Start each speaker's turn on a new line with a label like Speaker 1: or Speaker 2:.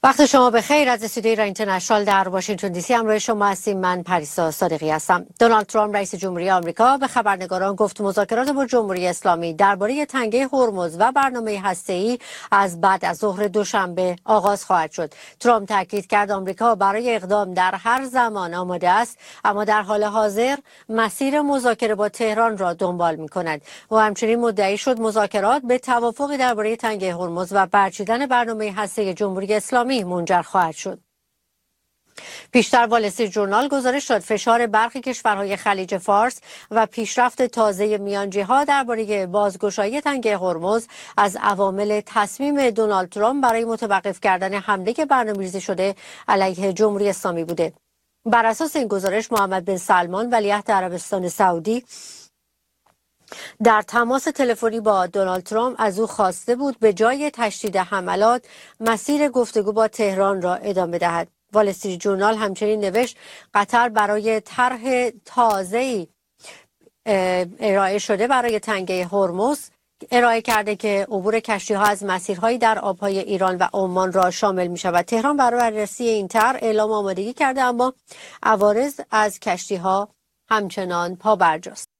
Speaker 1: وقت شما بخیر. از استودیوی ایران اینترنشنال در واشنگتن دی سی همراه شما هستیم. من پریسا صادقی هستم. دونالد ترامپ رئیس جمهوری آمریکا به خبرنگاران گفت مذاکرات با جمهوری اسلامی درباره تنگه هرمز و برنامه هسته‌ای از بعد از ظهر دوشنبه آغاز خواهد شد. ترامپ تاکید کرد آمریکا برای اقدام در هر زمان آماده است، اما در حال حاضر مسیر مذاکره با تهران را دنبال می‌کند. و همچنین مدعی شد مذاکرات به توافقی درباره تنگه هرمز و برچیدن برنامه هسته‌ای جمهوری اسلامی منجر خواهد شد. پیشتر وال استریت ژورنال گزارش داد فشار برخی کشورهای خلیج فارس و پیشرفت تازه میانجی‌ها درباره بازگشایی تنگه هرمز از عوامل تصمیم دونالد ترامپ برای متوقف کردن حمله برنامه‌ریزی شده علیه جمهوری اسلامی بوده. بر اساس این گزارش محمد بن سلمان ولیعهد عربستان سعودی در تماس تلفنی با دونالد ترامپ از او خواسته بود به جای تشدید حملات مسیر گفتگو با تهران را ادامه دهد. وال استریت ژورنال همچنین نوشت قطر برای طرح تازه‌ای ارائه شده برای تنگه هرمز ارائه کرده که عبور کشتی‌ها از مسیرهایی در آبهای ایران و عمان را شامل می‌شود. تهران برای بررسی این طرح اعلام آمادگی کرده، اما عوارض از کشتی‌ها همچنان پابرجاست.